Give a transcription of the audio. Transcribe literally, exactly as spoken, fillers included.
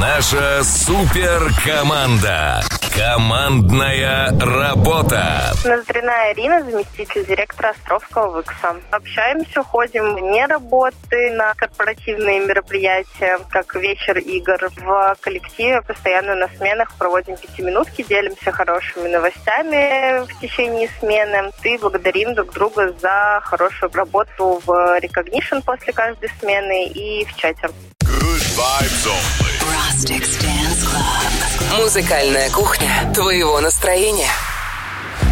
Наша суперкоманда. Командная работа. Ноздрина Ирина, заместитель директора Островского ВИКСа. Общаемся, ходим вне работы на корпоративные мероприятия, как вечер игр. В коллективе постоянно на сменах проводим пятиминутки, делимся хорошими новостями в течение смены и благодарим друг друга за хорошую работу в Recognition после каждой смены и в чате. Good vibes only. Rustic's Dance Club. Музыкальная кухня твоего настроения.